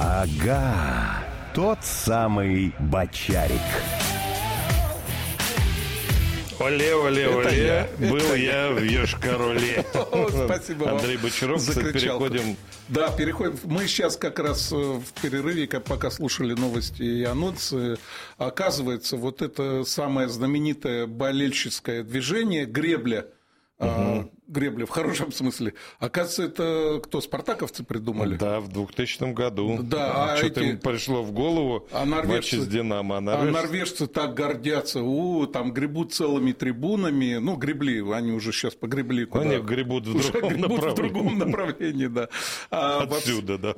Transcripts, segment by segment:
Ага, тот самый Бочарик. Оле, оле, оле, был я в Йошкар-Оле. Спасибо вам. Андрей Бочаров, переходим. Да, переходим. Мы сейчас как раз в перерыве, пока слушали новости и анонсы, оказывается, вот это самое знаменитое болельщическое движение «Гребля», гребля в хорошем смысле. Оказывается, это кто, спартаковцы придумали? Да, в 2000 году. Да, что-то им пришло в голову матч с «Динамо». Норвежцы так гордятся, там гребут целыми трибунами. Ну, гребли, они уже сейчас погребли. Куда? Они гребут в другом направлении, да. Отсюда, да.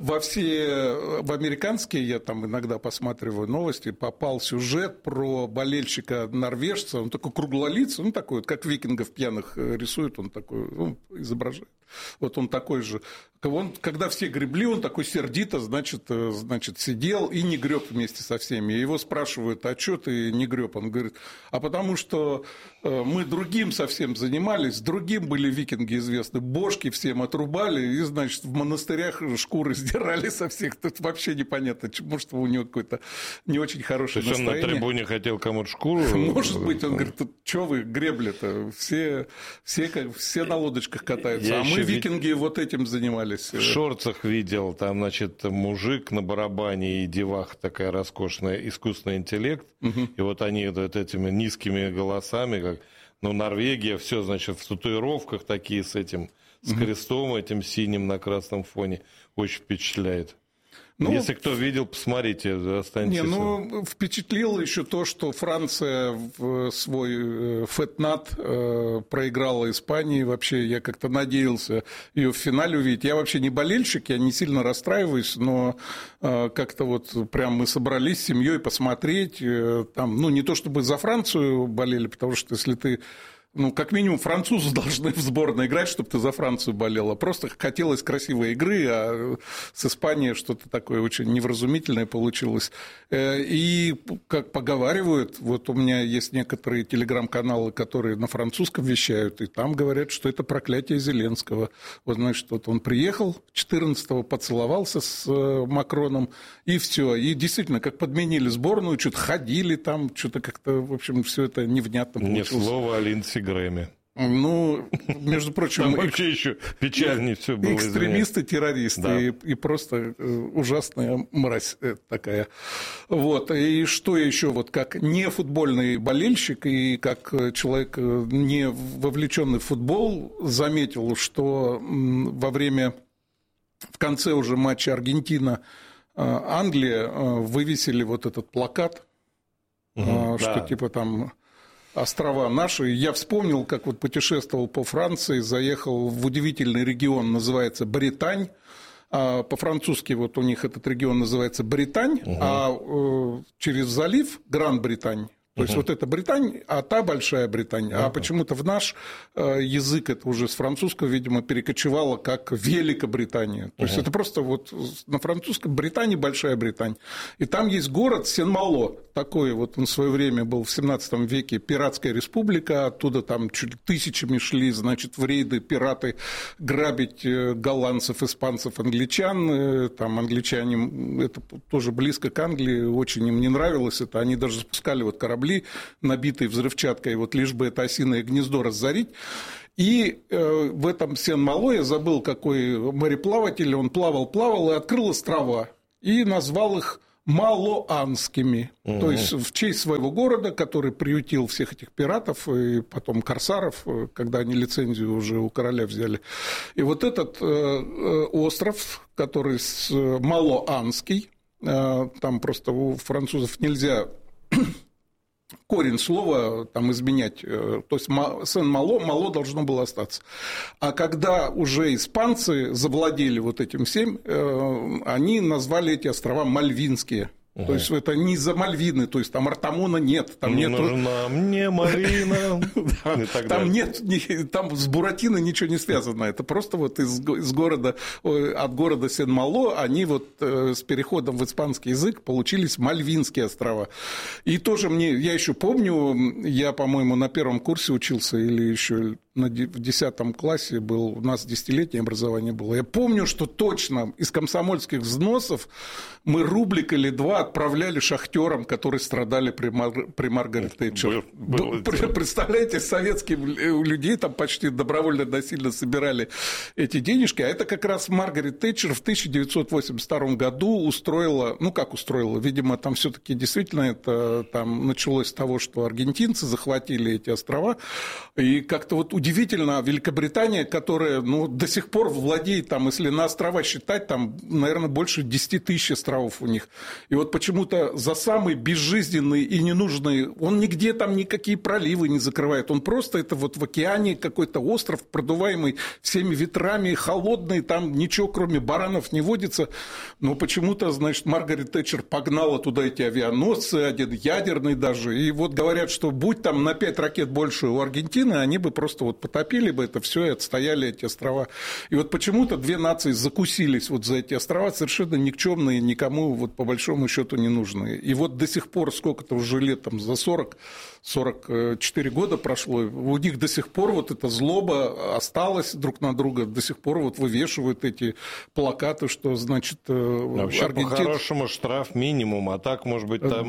В американские, я там иногда посматриваю новости, попал сюжет про болельщика норвежца, он такой круглолицый, такой, как викингов пьяных рисует, он такой, изображает. Вот он такой же. Когда все гребли, он такой сердито, значит, сидел и не греб вместе со всеми. И его спрашивают, а что ты не греб? Он говорит, а потому что мы другим совсем занимались, другим были викинги известны, бошки всем отрубали, и, значит, в монастырях шкуры сдирали со всех. Тут вообще непонятно, может, у него какое-то не очень хорошее настроение. То есть он на трибуне хотел кому-то шкуру? Может быть, он говорит, что вы гребли-то? Все на лодочках катаются, а мы, викинги, вот этим занимались. В шорцах видел, там, значит, мужик на барабане и деваха такая роскошная, искусственный интеллект, и вот они вот этими низкими голосами, как, Норвегия, все, значит, в татуировках такие с крестом этим синим на красном фоне, очень впечатляет. Если кто видел, посмотрите, останетесь. Впечатлило еще то, что Франция в свой фэтнат проиграла Испании. Вообще, я как-то надеялся ее в финале увидеть. Я вообще не болельщик, я не сильно расстраиваюсь, но как-то вот прям мы собрались с семьей посмотреть. Там, не то чтобы за Францию болели, потому что если ты... как минимум, французы должны в сборной играть, чтобы ты за Францию болела. Просто хотелось красивой игры, а с Испанией что-то такое очень невразумительное получилось. И, как поговаривают, вот у меня есть некоторые телеграм-каналы, которые на французском вещают, и там говорят, что это проклятие Зеленского. Вот, значит, он приехал 14-го, поцеловался с Макроном, и все. И действительно, как подменили сборную, что-то ходили там, что-то как-то, в общем, все это невнятно получилось. Ни слова о Линдси Грэме. Между прочим... Там вообще еще печальнее все было. Экстремисты, террористы, да. и просто ужасная мразь такая. Вот. И что еще, как не футбольный болельщик и как человек, не вовлеченный в футбол, заметил, что в конце уже матча Аргентина-Англия вывесили вот этот плакат, что типа там... Острова наши. Я вспомнил, как путешествовал по Франции, заехал в удивительный регион, называется Британь. По-французски у них этот регион называется Британь, а через залив Гран-Британь. То есть вот это Британь, а та Большая Британь. А почему-то в наш язык это уже с французского, видимо, перекочевало как Великобритания. То есть это просто на французском Британия, Большая Британь. И там есть город Сен-Мало. Такой он в свое время был в 17 веке пиратская республика. Оттуда там чуть тысячами шли, значит, в рейды пираты грабить голландцев, испанцев, англичан. Там англичане, это тоже близко к Англии, очень им не нравилось это. Они даже спускали корабли, набитые взрывчаткой, лишь бы это осиное гнездо разорить. И в этом Сен-Мало, я забыл, какой мореплаватель, он плавал и открыл острова, и назвал их Малоанскими, то есть в честь своего города, который приютил всех этих пиратов и потом корсаров, когда они лицензию уже у короля взяли. И вот этот остров, который Малоанский, там просто у французов нельзя... корень слова там изменять, то есть Сен-Мало должно было остаться. А когда уже испанцы завладели этим всем, они назвали эти острова Мальвинские. То есть это не за Мальвины, то есть там Артамона нет, там нет. Нужна мне Марина. Там нет, там с Буратино ничего не связано. Это просто из города, от города Сен-Мало они с переходом в испанский язык получились Мальвинские острова. И тоже я еще помню, я, по-моему, на первом курсе учился или еще в 10 классе был, у нас 10-летнее образование было. Я помню, что точно из комсомольских взносов мы рублик или 2 отправляли шахтерам, которые страдали при Маргарет Тэтчер. Представляете, советские людей там почти добровольно насильно собирали эти денежки, а это как раз Маргарет Тэтчер в 1982 году устроила, видимо, там все-таки действительно это там началось с того, что аргентинцы захватили эти острова, и как-то вот удивительно, Великобритания, которая до сих пор владеет, там, если на острова считать, там, наверное, больше 10 тысяч островов у них. И вот почему-то за самый безжизненный и ненужный, он нигде там никакие проливы не закрывает, он просто это вот в океане какой-то остров, продуваемый всеми ветрами, холодный, там ничего кроме баранов не водится, но почему-то, значит, Маргарет Тэтчер погнала туда эти авианосцы, один ядерный даже, и вот говорят, что будь там на 5 ракет больше у Аргентины, они бы просто вот потопили бы это все и отстояли эти острова. И вот почему-то 2 нации закусились вот за эти острова, совершенно никчемные, никому вот по большому счету не нужные. И вот до сих пор, сколько-то уже лет, там за 44 года прошло, у них до сих пор вот эта злоба осталась друг на друга, до сих пор вот вывешивают эти плакаты, что, значит, вообще по-хорошему штраф минимум, а так, может быть, там...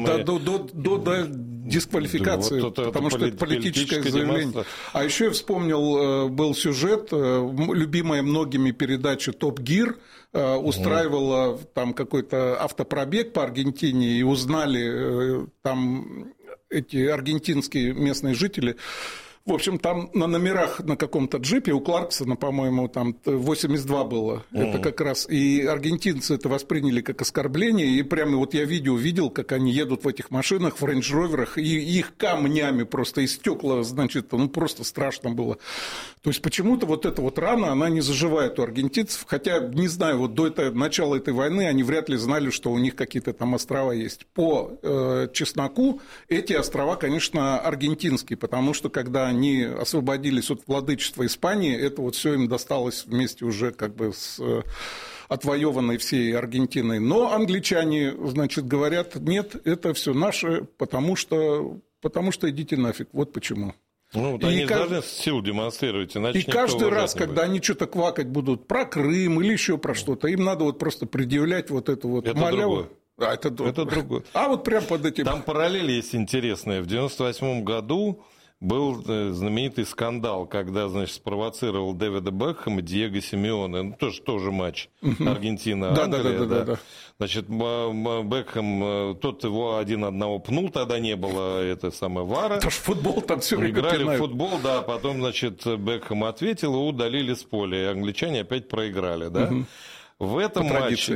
До дисквалификации, вот потому что это политическое заявление. А еще я вспомнил, был сюжет, любимая многими передача «Топ Гир», устраивала там какой-то автопробег по Аргентине, и узнали там эти аргентинские местные жители. В общем, там на номерах на каком-то джипе у Кларксона, по-моему, там 82 было. Это как раз... И аргентинцы это восприняли как оскорбление. И прямо вот я видел, как они едут в этих машинах, в рейндж-роверах, и их камнями просто из стекла, значит, просто страшно было. То есть почему-то вот эта вот рана, она не заживает у аргентинцев. Хотя, не знаю, вот до начала этой войны они вряд ли знали, что у них какие-то там острова есть. По чесноку эти острова, конечно, аргентинские, потому что когда они освободились от владычества Испании, это вот все им досталось вместе уже как бы с отвоеванной всей Аргентиной. Но англичане, значит, говорят, нет, это все наше, потому что идите нафиг, вот почему. Вот они должны силу демонстрировать, иначе и каждый раз, когда они что-то квакать будут про Крым или еще про что-то, им надо вот просто предъявлять вот эту вот маляву. Это другое. А вот прям под этим... Там параллель есть интересная. В 1998 году был знаменитый скандал, когда, значит, спровоцировал Дэвида Бекхэма Диего Симеоне, тоже матч Аргентина-Англия. Да. Значит, Бекхэм, тот его 1-1 пнул, тогда не было вара. Потому что футбол там все время играли пинают. В футбол, да, потом, значит, Бекхэм ответил, и удалили с поля, и англичане опять проиграли, да. В этом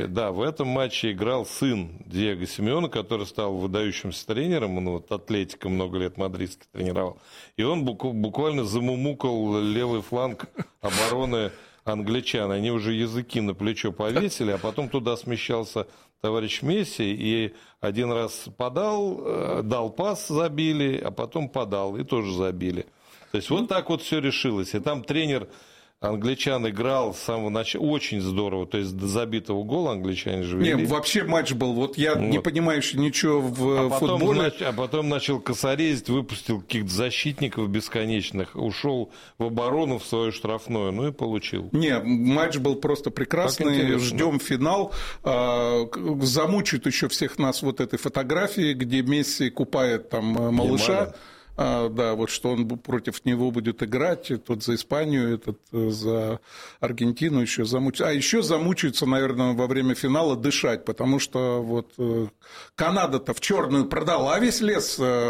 матче играл сын Диего Симеона, который стал выдающимся тренером, он вот Атлетико много лет мадридский тренировал, и он буквально замумукал левый фланг обороны англичан. Они уже языки на плечо повесили, а потом туда смещался товарищ Месси, и один раз дал пас, забили, а потом подал, и тоже забили. То есть вот так вот все решилось. И там тренер англичан играл с самого начала очень здорово, то есть до забитого гола англичане же вели. Нет, вообще матч был, не понимающий ничего в футболе. А потом начал косорезить, выпустил каких-то защитников бесконечных, ушел в оборону в свою штрафную, и получил. Не, матч был просто прекрасный, ждем финал. Замучают еще всех нас вот этой фотографией, где Месси купает там малыша. Да, вот что он против него будет играть, тот за Испанию, этот за Аргентину еще замучается. А еще замучаются, наверное, во время финала дышать, потому что вот Канада-то в черную продала весь лес